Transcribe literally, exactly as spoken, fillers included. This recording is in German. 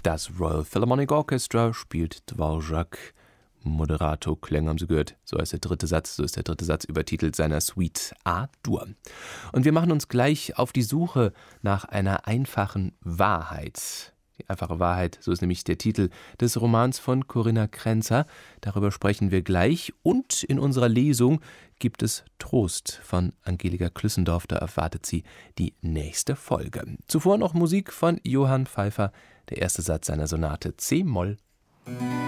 Das Royal Philharmonic Orchestra spielt Dvorak Moderato Klänge, haben Sie gehört. So heißt der dritte Satz, so ist der dritte Satz übertitelt seiner Suite A-Dur. Und wir machen uns gleich auf die Suche nach einer einfachen Wahrheit. Die einfache Wahrheit, so ist nämlich der Titel des Romans von Corinna Kränzer. Darüber sprechen wir gleich. Und in unserer Lesung gibt es Trost von Angelika Klüssendorf. Da erwartet sie die nächste Folge. Zuvor noch Musik von Johann Pfeiffer, der erste Satz seiner Sonate C-Moll.